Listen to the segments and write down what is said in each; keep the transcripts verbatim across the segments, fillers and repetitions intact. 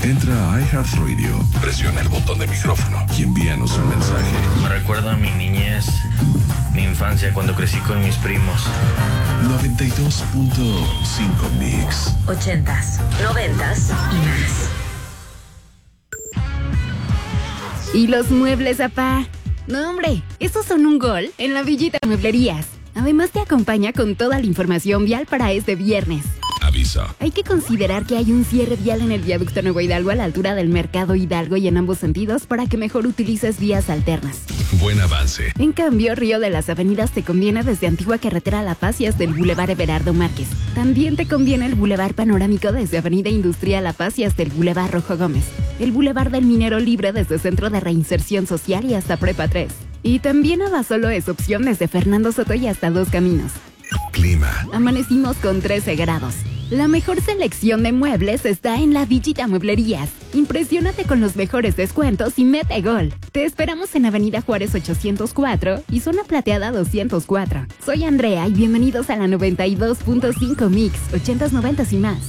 Entra a iHeartRadio, presiona el botón de micrófono y envíanos un mensaje. Me recuerda a mi niñez, mi infancia cuando crecí con mis primos. noventa y dos punto cinco Mix. Ochentas, noventas y más. ¿Y los muebles, apá? No, hombre, esos son un gol en la Villita Mueblerías. Además te acompaña con toda la información vial para este viernes. Aviso. Hay que considerar que hay un cierre vial en el viaducto Nuevo Hidalgo a la altura del Mercado Hidalgo y en ambos sentidos para que mejor utilices vías alternas. Buen avance. En cambio, Río de las Avenidas te conviene desde Antigua Carretera La Paz y hasta el Boulevard Everardo Márquez. También te conviene el Boulevard Panorámico desde Avenida Industrial La Paz y hasta el Boulevard Rojo Gómez. El Boulevard del Minero Libre desde Centro de Reinserción Social y hasta Prepa tres. Y también Abasolo es opción desde Fernando Soto y hasta Dos Caminos. Clima. Amanecimos con trece grados. La mejor selección de muebles está en la Villita Mueblerías. Impresiónate con los mejores descuentos y mete gol. Te esperamos en Avenida Juárez ochocientos cuatro y Zona Plateada doscientos cuatro. Soy Andrea y bienvenidos a la noventa y dos punto cinco Mix, ochentas, noventas y más.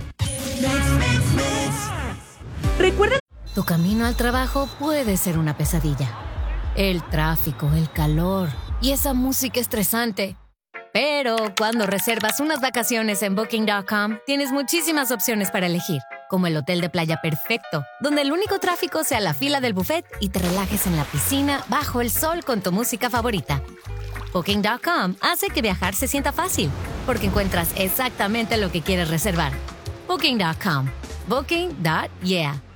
Recuerda, Tu camino al trabajo puede ser una pesadilla. El tráfico, el calor y esa música estresante. Pero cuando reservas unas vacaciones en Booking punto com, tienes muchísimas opciones para elegir, como el hotel de playa perfecto, donde el único tráfico sea la fila del buffet y te relajes en la piscina bajo el sol con tu música favorita. Booking punto com hace que viajar se sienta fácil, porque encuentras exactamente lo que quieres reservar. Booking punto com. Booking. Yeah.